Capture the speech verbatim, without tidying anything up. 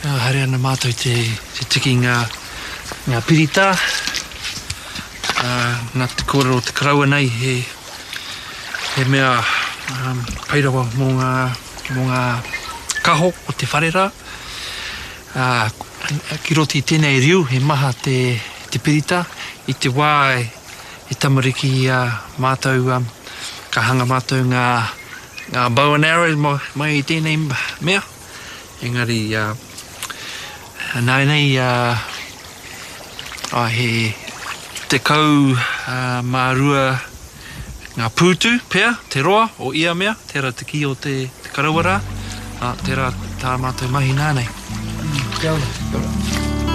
Hare ana mātou te, te tiki ngā, ngā pirita. Uh, ngā te kōrero te karaua nei he, he mea um, pairawa mō ngā, mō ngā kaho o te wharera. Uh, ki roti tēnei riu he maha te, te pirita i te wā e, e tamariki uh, mātou um, ka hanga mātou ngā, ngā bow and arrow mai, mai i tēnei mea. Engari, uh, nai nei uh, uh, he te kau uh, mārua ngā pūtu pēr, te roa o ia mea, tērā te ki o te, te karawara, uh, tērā tā mātou mahi nānei. Kia ora.